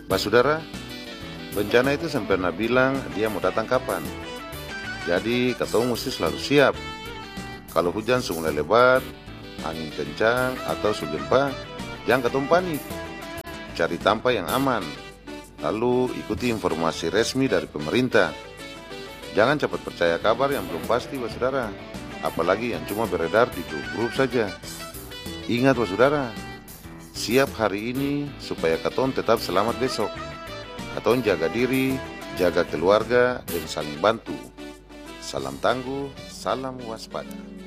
Saudara, bencana itu sempurna bilang dia mau datang kapan. Jadi katong mesti selalu siap. Kalau hujan mulai lebat, angin kencang atau gempa, jangan katong panik. Cari tempat yang aman. Lalu ikuti informasi resmi dari pemerintah. Jangan cepat percaya kabar yang belum pasti, saudara. Apalagi yang cuma beredar di grup-grup saja. Ingat, saudara, siap hari ini supaya katong tetap selamat besok. Katong jaga diri, jaga keluarga, dan saling bantu. Salam tangguh, salam waspada.